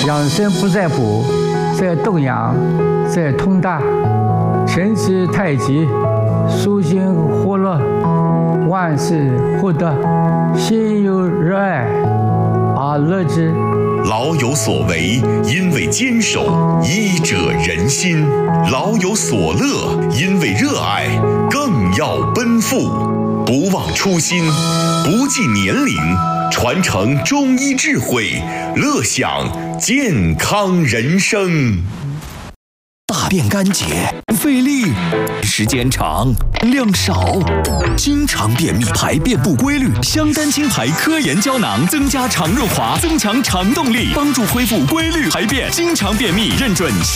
养生不在补，在动阳，在通大，神志太极，舒心活络，万事获得，心有热爱而乐之。 老有所为，因为坚守，医者仁心；老有所乐，因为热爱，更要奔赴。不忘初心，不计年龄，传承中医智慧，乐享健康人生。 大便干结，费力，时间长，量少，经常便秘，排便不规律。香丹清排科研胶囊增加肠润滑，增强肠动力，帮助恢复规律排便。经常便秘认准